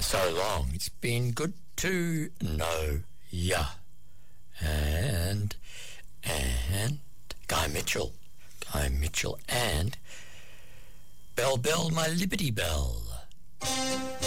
so long. It's been good to know ya. And Guy Mitchell, and Bell Bell, my Liberty Bell.